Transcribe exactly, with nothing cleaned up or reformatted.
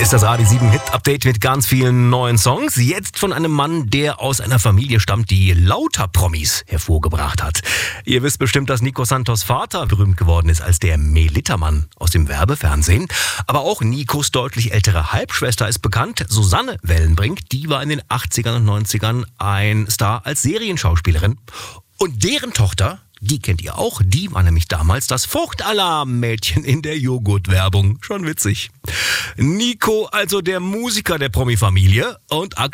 ist das Radio sieben Hit Update mit ganz vielen neuen Songs. Jetzt von einem Mann, der aus einer Familie stammt, die lauter Promis hervorgebracht hat. Ihr wisst bestimmt, dass Nico Santos Vater berühmt geworden ist als der Melittermann aus dem Werbefernsehen. Aber auch Nikos deutlich ältere Halbschwester ist bekannt, Susanne Wellenbrink. Die war in den achtzigern und neunzigern ein Star als Serienschauspielerin. Und deren Tochter, die kennt ihr auch, die war nämlich damals das Fruchtalarm-Mädchen in der Joghurt-Werbung. Schon witzig. Nico, also der Musiker der Promi-Familie und aktuell